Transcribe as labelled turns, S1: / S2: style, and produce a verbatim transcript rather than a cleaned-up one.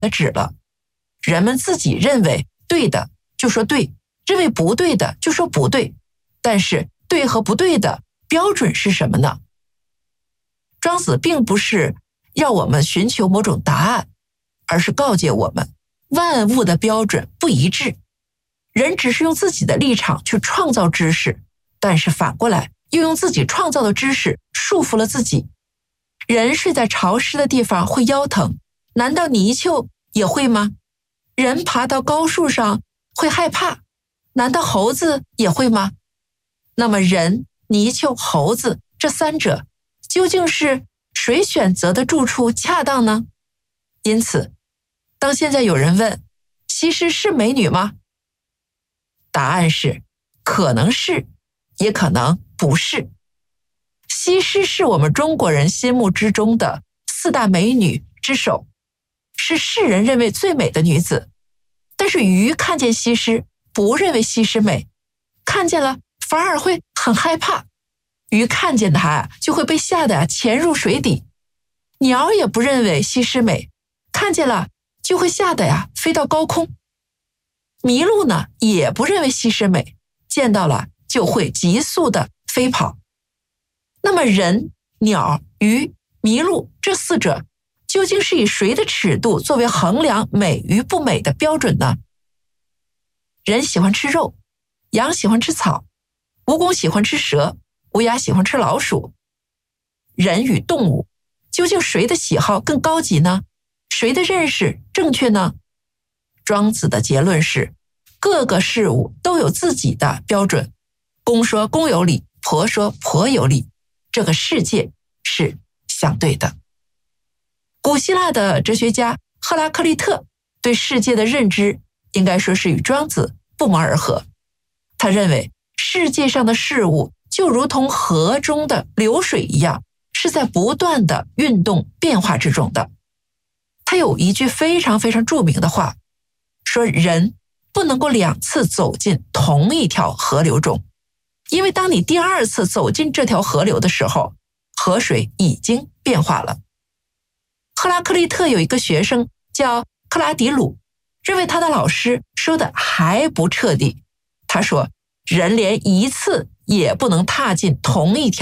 S1: 的指了。人们自己认为对的就说对，认为不对的就说不对，但是对和不对的标准是什么呢？庄子并不是要我们寻求某种答案，而是告诫我们万物的标准不一致，人只是用自己的立场去创造知识，但是反过来又用自己创造的知识束缚了自己。人睡在潮湿的地方会腰疼，难道泥鳅也会吗？人爬到高树上会害怕，难道猴子也会吗？那么人、泥鳅、猴子这三者究竟是谁选择的住处恰当呢？因此，当现在有人问西施是美女吗？答案是可能是，也可能不是。西施是我们中国人心目之中的四大美女之首，是世人认为最美的女子。但是鱼看见西施不认为西施美，看见了反而会很害怕，鱼看见它就会被吓得潜入水底。鸟也不认为西施美，看见了就会吓得呀飞到高空。麋鹿呢也不认为西施美，见到了就会急速的飞跑。那么人、鸟、鱼、麋鹿这四者究竟是以谁的尺度作为衡量美与不美的标准呢？人喜欢吃肉，羊喜欢吃草，蜈蚣喜欢吃蛇，乌鸦喜欢吃老鼠。人与动物究竟谁的喜好更高级呢？谁的认识正确呢？庄子的结论是，各个事物都有自己的标准，公说公有理，婆说婆有理，这个世界是相对的。古希腊的哲学家赫拉克利特对世界的认知应该说是与庄子不谋而合。他认为世界上的事物就如同河中的流水一样，是在不断的运动变化之中的。他有一句非常非常著名的话，说人不能够两次走进同一条河流中，因为当你第二次走进这条河流的时候，河水已经变化了。赫拉克利特有一个学生叫克拉迪鲁，认为他的老师说的还不彻底。他说，人连一次也不能踏进同一条